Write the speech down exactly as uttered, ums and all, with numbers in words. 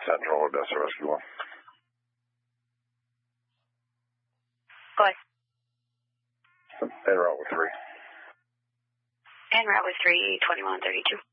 Central, Odessa Rescue one. Go ahead. En route with three. En route with three, twenty-one thirty-two.